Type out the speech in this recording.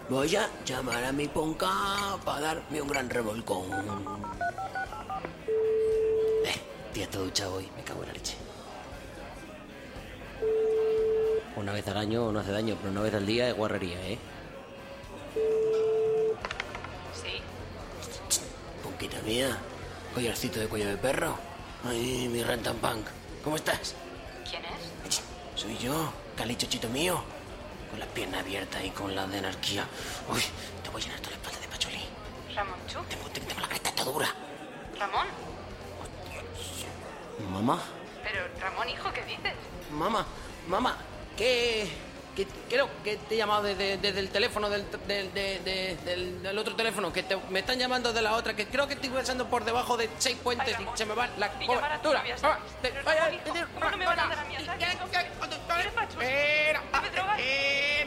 Voy a llamar a mi ponca para darme un gran revolcón. Tía, todo duchado hoy, me cago en la leche. Una vez al año no hace daño, pero una vez al día es guarrería, ¿eh? Sí. Ponquita mía, collarcito de cuello de perro. Ay, mi rantanpunk. ¿Cómo estás? ¿Quién es? Soy yo, Calichochito mío. Con las piernas abiertas y con la de anarquía. Uy, te voy a llenar toda la espalda de pacholí. Ramón Chu. Tengo la cresta toda dura. Ramón. Mamá, Pero, Ramón, hijo, ¿qué dices? mamá, que creo que te he llamado desde el teléfono del otro teléfono, que me están llamando de la otra, que creo que estoy pasando por debajo de 6 puentes. Ay, Ramón, y se me va la y llamar a tu cobertura. novia, ¿sabes? Pero, Ramón, hijo, ¿cómo no me van a dar a mí así?